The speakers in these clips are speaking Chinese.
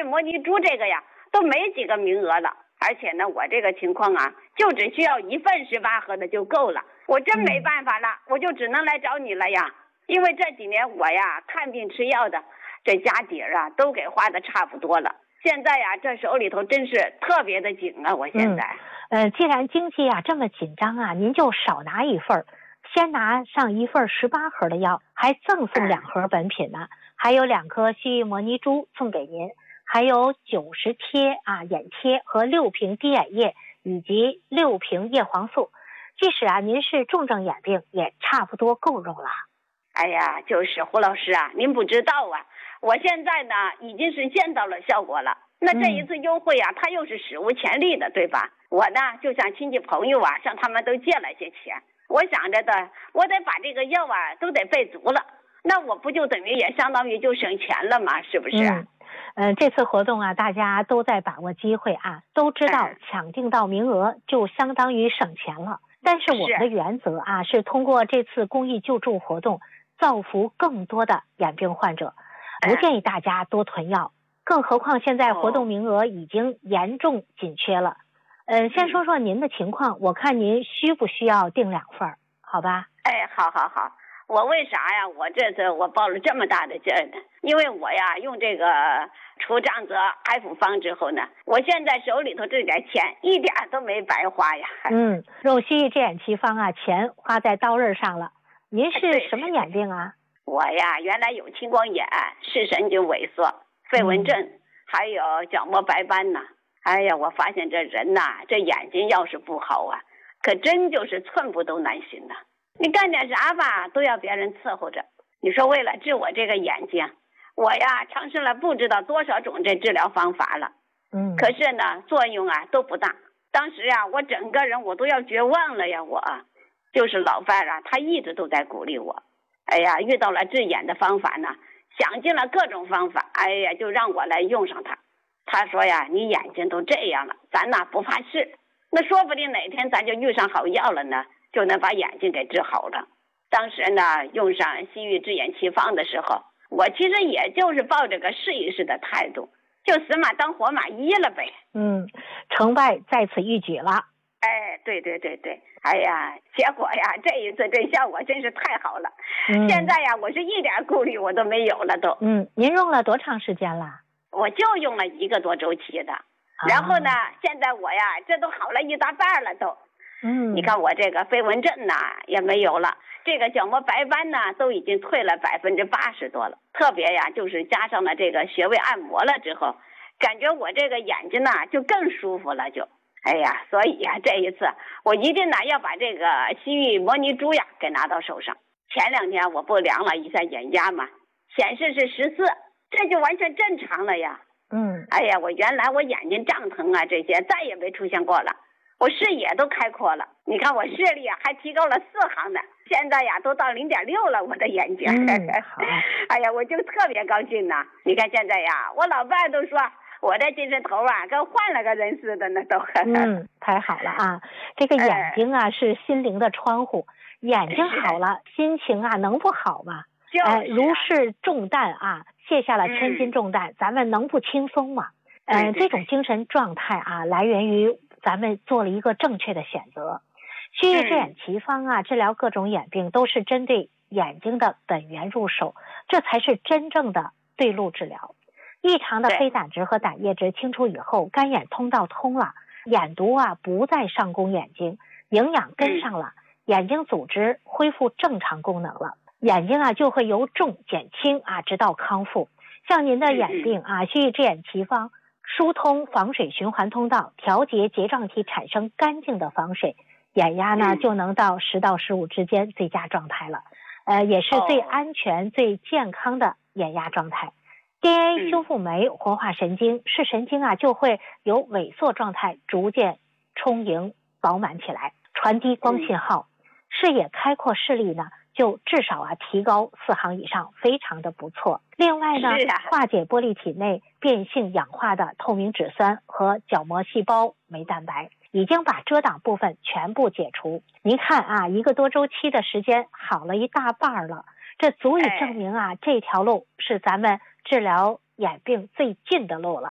模拟珠这个呀都没几个名额了，而且呢我这个情况啊就只需要1份18盒的就够了，我真没办法了，我就只能来找你了呀。因为这几年我呀看病吃药的这家底儿啊都给花的差不多了，现在呀这手里头真是特别的紧啊，我现在既然经济啊这么紧张啊，您就少拿1份，先拿上1份18盒的药，还赠送2盒本品呢，还有2颗西域模拟珠送给您，还有90贴眼贴和6瓶滴眼液以及6瓶叶黄素。即使您是重症眼病，也差不多够用了。 哎呀，就是胡老师啊，您不知道啊，我现在呢已经是见到了效果了。那这一次优惠啊，它又是史无前例的，对吧？我呢就向亲戚朋友啊，向他们都借了些钱。我想着的，我得把这个药啊都得备足了，那我不就等于也相当于就省钱了吗？是不是？ 这次活动啊，大家都在把握机会啊，都知道抢订到名额就相当于省钱了。但是我们的原则啊，是通过这次公益救助活动造福更多的眼病患者，不建议大家多囤药，更何况现在活动名额已经严重紧缺了。先说说您的情况，我看您需不需要订2份，好吧？ 好。我为啥呀？我这次我报了这么大的劲呢？因为我呀用这个除障泽爱复方之后呢，我现在手里头这点钱一点都没白花呀。 用西域智眼奇方啊，钱花在刀刃上了。您是什么眼病啊？ 我呀原来有青光眼、视神经萎缩、飞蚊症，还有角膜白斑呢。哎呀，我发现这人呐，这眼睛要是不好啊，可真就是寸步都难行呐。你干点啥吧都要别人伺候着。你说为了治我这个眼睛，我呀尝试了不知道多少种这治疗方法了，可是呢作用啊都不大。当时啊我整个人我都要绝望了呀。我就是老伴啊，他一直都在鼓励我。哎呀，遇到了治眼的方法呢，想尽了各种方法，哎呀就让我来用上它。他说呀，你眼睛都这样了，咱呐不怕事，那说不定哪天咱就遇上好药了呢，就能把眼睛给治好了。当时呢用上西域智眼奇方的时候，我其实也就是抱着个试一试的态度，就死马当活马医了呗。 成败在此一举了。 对，哎呀，结果呀这一次这效果真是太好了。现在呀我是一点顾虑我都没有了都。 您用了多长时间了？ 我就用了1个多周期的，然后呢现在我呀这都好了一大半了都。你看我这个飞蚊症呢也没有了，这个角膜白斑呢都已经退了80%多了。特别呀就是加上了这个穴位按摩了之后，感觉我这个眼睛呢就更舒服了就。哎呀，所以呀这一次我一定呢要把这个西域模拟珠呀给拿到手上。前2天我不量了一下眼压嘛，显示是14，这就完全正常了呀。哎呀，我原来我眼睛胀疼啊这些再也没出现过了，我视野都开阔了。你看我视力啊还提高了4行呢，现在呀都到0.6了，我的眼睛。哎呀，我就特别高兴呐。你看现在呀，我老伴都说我这精神头啊跟换了个人似的呢都。 太好了啊！这个眼睛啊是心灵的窗户，眼睛好了，心情啊能不好吗？如释重担啊，卸下了千斤重担，咱们能不轻松吗？这种精神状态啊，来源于咱们做了一个正确的选择。西域智眼奇方啊，治疗各种眼病都是针对眼睛的本源入手，这才是真正的对路治疗。异常的黑胆汁和胆液质清除以后，干眼通道通了，眼毒啊不再上攻眼睛，营养跟上了，眼睛组织恢复正常功能了，眼睛啊就会由重减轻啊，直到康复。像您的眼病啊，西域智眼奇方疏通防水循环通道，调节睫状体产生干净的防水，眼压呢就能到10到15之间最佳状态了。也是最安全最健康的眼压状态。DNA 修复酶活化神经，视神经啊就会由萎缩状态逐渐充盈饱满起来，传递光信号，视野开阔，视力呢就至少提高4行以上，非常的不错。另外呢，化解玻璃体内变性氧化的透明质酸和角膜细胞酶蛋白，已经把遮挡部分全部解除。您看啊，1个多周期的时间好了一大半了，这足以证明啊，这条路是咱们治疗眼病最近的路了。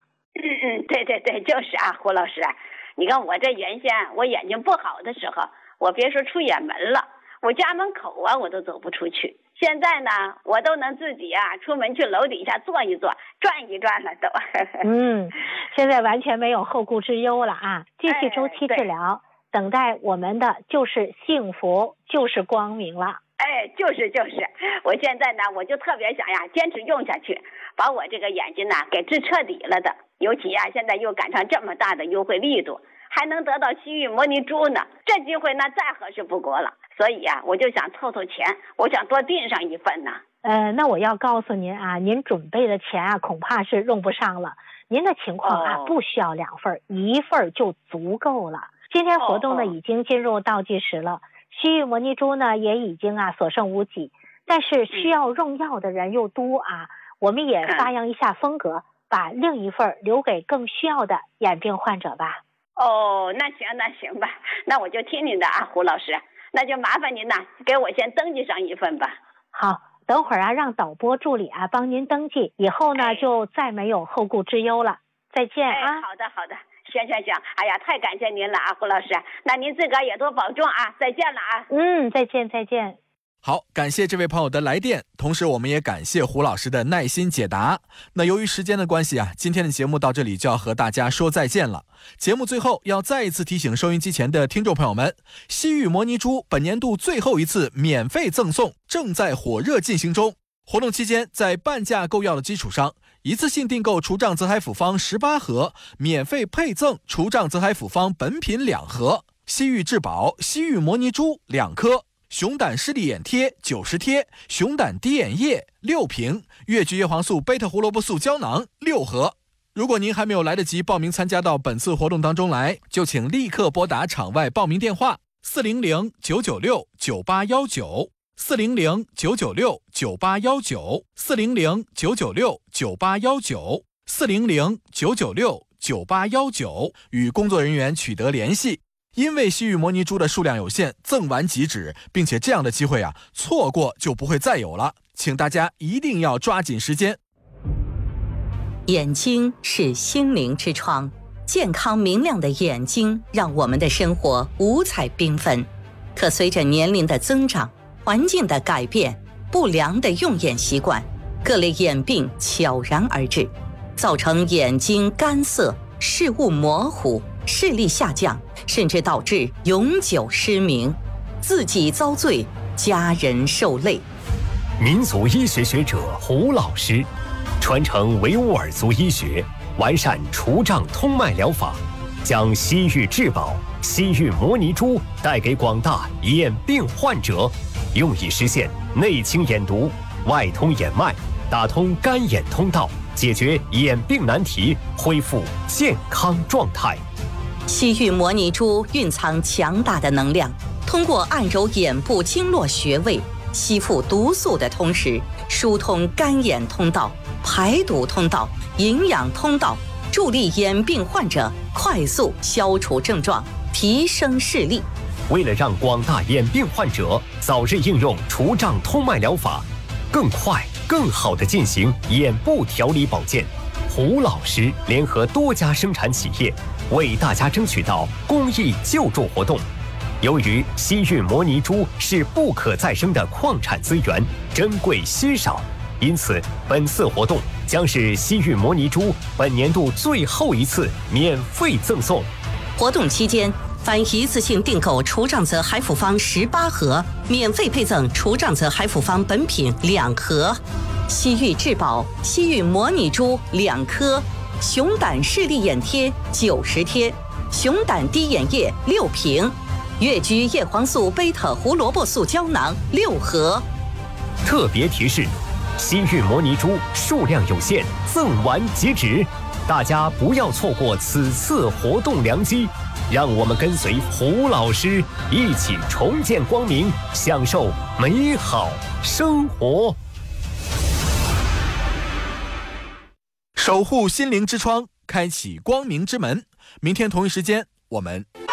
对对对，就是啊，胡老师，你看我这原先我眼睛不好的时候，我别说出远门了，我家门口啊我都走不出去。现在呢，我都能自己啊出门去楼底下坐一坐，转一转了都。 现在完全没有后顾之忧了啊！继续周期治疗，等待我们的就是幸福，就是光明了。 就是，我现在呢，我就特别想呀，坚持用下去，把我这个眼睛呢给治彻底了的。尤其呀，现在又赶上这么大的优惠力度，还能得到西域摩尼珠呢，这机会呢再合适不过了。所以呀，我就想凑凑钱，我想多订上一份呢。 那我要告诉您啊，您准备的钱啊，恐怕是用不上了。您的情况啊，不需要2份，1份就足够了。今天活动呢，已经进入倒计时了。西域摩尼珠呢也已经啊所剩无几，但是需要用药的人又多啊，我们也发扬一下风格，把另一份留给更需要的眼病患者吧。 那行吧，那我就听您的啊，胡老师，那就麻烦您呐，给我先登记上一份吧。 好，等会儿啊让导播助理啊帮您登记，以后呢就再没有后顾之忧了。再见啊。 好的。行，哎呀，太感谢您了啊，胡老师，那您自个儿也多保重啊，再见了啊。 再见。 好，感谢这位朋友的来电，同时我们也感谢胡老师的耐心解答。那由于时间的关系啊，今天的节目到这里就要和大家说再见了。节目最后要再一次提醒收音机前的听众朋友们，西域摩尼珠本年度最后一次免费赠送正在火热进行中。活动期间，在半价购药的基础上，一次性订购除障泽海辅方18盒，免费配赠除障泽海辅方本品2盒，西域质保西域摩尼珠2颗，熊胆视力眼贴90贴，熊胆滴眼液6瓶，越橘叶黄素贝塔胡萝卜素胶囊6盒。如果您还没有来得及报名参加到本次活动当中来，就请立刻拨打场外报名电话400-996-9819，400-996-9819，400-996-9819，与工作人员取得联系。因为西域摩尼珠的数量有限，赠完即止，并且这样的机会啊，错过就不会再有了，请大家一定要抓紧时间。 眼睛是心灵之窗，健康明亮的眼睛让我们的生活五彩缤纷。可随着年龄的增长，环境的改变，不良的用眼习惯，各类眼病悄然而至，造成眼睛干涩、视物模糊、视力下降，甚至导致永久失明。自己遭罪，家人受累。 民族医学学者胡老师传承维吾尔族医学，完善除障通脉疗法，将西域质保、西域摩尼珠带给广大眼病患者，用以实现内清眼毒、外通眼脉，打通干眼通道，解决眼病难题，恢复健康状态。 西域摩尼珠蕴藏强大的能量，通过按揉眼部经络穴位，吸附毒素的同时，疏通干眼通道、排毒通道、营养通道，助力眼病患者快速消除症状，提升视力。 为了让广大眼病患者早日应用除障通脉疗法，更快更好地进行眼部调理保健，胡老师联合多家生产企业，为大家争取到公益救助活动。由于西域摩尼珠是不可再生的矿产资源，珍贵稀少，因此本次活动将是西域摩尼珠本年度最后一次免费赠送。 活动期间，凡一次性订购除障泽海辅方18盒，免费配赠除障泽海辅方本品2盒，西域质保西域摩尼珠2颗，熊胆视力眼贴90贴，熊胆滴眼液6瓶，越橘叶黄素贝塔胡萝卜素胶囊6盒。 特别提示：西域摩尼珠数量有限，赠完即止，大家不要错过此次活动良机。让我们跟随胡老师一起重见光明，享受美好生活。 守护心灵之窗，开启光明之门。明天同一时间，我们